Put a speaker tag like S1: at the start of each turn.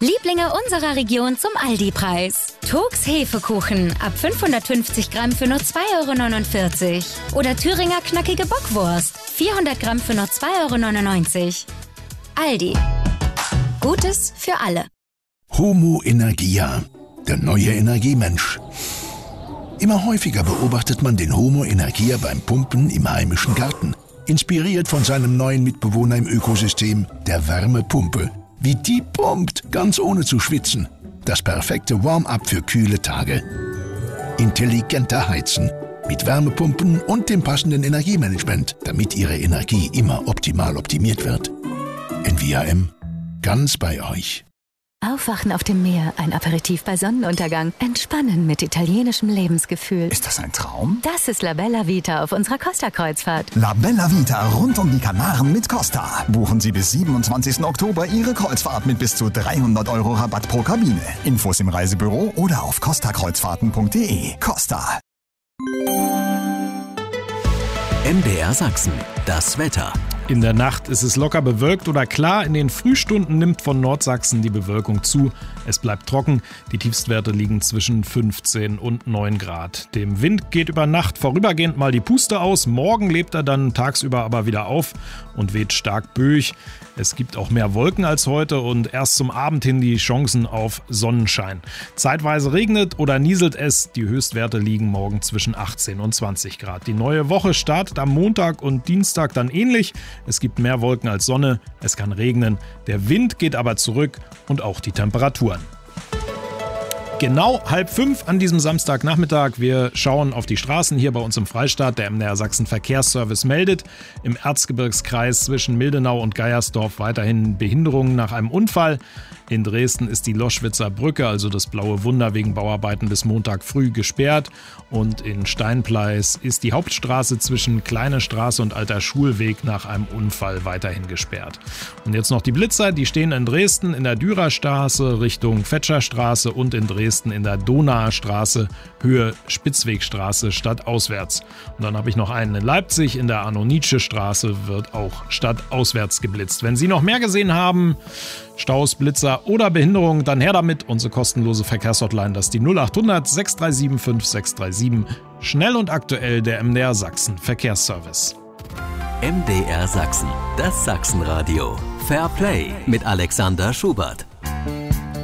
S1: Lieblinge unserer Region zum Aldi-Preis. Turks Hefekuchen ab 550 Gramm für nur 2,49 € oder Thüringer knackige Bockwurst 400 Gramm für nur 2,99 €. Aldi. Gutes für alle.
S2: Homo Energia, der neue Energiemensch. Immer häufiger beobachtet man den Homo Energia beim Pumpen im heimischen Garten. Inspiriert von seinem neuen Mitbewohner im Ökosystem, der Wärmepumpe. Wie die pumpt, ganz ohne zu schwitzen. Das perfekte Warm-up für kühle Tage. Intelligenter Heizen. Mit Wärmepumpen und dem passenden Energiemanagement, damit Ihre Energie immer optimal optimiert wird. NVAM. Ganz bei euch.
S3: Aufwachen auf dem Meer, ein Aperitif bei Sonnenuntergang, entspannen mit italienischem Lebensgefühl.
S4: Ist das ein Traum?
S3: Das ist La Bella Vita auf unserer Costa-Kreuzfahrt.
S4: La Bella Vita rund um die Kanaren mit Costa. Buchen Sie bis 27. Oktober Ihre Kreuzfahrt mit bis zu 300 € Rabatt pro Kabine. Infos im Reisebüro oder auf costakreuzfahrten.de. Costa.
S5: MDR Sachsen, das Wetter.
S6: In der Nacht ist es locker bewölkt oder klar. In den Frühstunden nimmt von Nordsachsen die Bewölkung zu. Es bleibt trocken. Die Tiefstwerte liegen zwischen 15 und 9 Grad. Dem Wind geht über Nacht vorübergehend mal die Puste aus. Morgen lebt er dann tagsüber aber wieder auf und weht stark böig. Es gibt auch mehr Wolken als heute und erst zum Abend hin die Chancen auf Sonnenschein. Zeitweise regnet oder nieselt es. Die Höchstwerte liegen morgen zwischen 18 und 20 Grad. Die neue Woche startet am Montag und Dienstag dann ähnlich. Es gibt mehr Wolken als Sonne, es kann regnen, der Wind geht aber zurück und auch die Temperaturen. Genau 4:30 an diesem Samstagnachmittag. Wir schauen auf die Straßen hier bei uns im Freistaat. Der MDR Sachsen Verkehrsservice meldet im Erzgebirgskreis zwischen Mildenau und Geiersdorf weiterhin Behinderungen nach einem Unfall. In Dresden ist die Loschwitzer Brücke, also das Blaue Wunder, wegen Bauarbeiten bis Montag früh gesperrt. Und in Steinpleis ist die Hauptstraße zwischen Kleine Straße und Alter Schulweg nach einem Unfall weiterhin gesperrt. Und jetzt noch die Blitzer, die stehen in Dresden in der Dürerstraße Richtung Fetscherstraße und in Dresden in der Donauer Straße Höhe Spitzwegstraße stadtauswärts. Und dann habe ich noch einen in Leipzig in der Arno-Nietzsche-Straße wird auch stadtauswärts geblitzt. Wenn Sie noch mehr gesehen haben, Staus, Blitzer oder Behinderungen, dann her damit. Unsere kostenlose Verkehrshotline, das ist die 0800 637 5637. Schnell und aktuell der MDR Sachsen Verkehrsservice.
S5: MDR Sachsen, das Sachsenradio. Fair Play mit Alexander Schubert.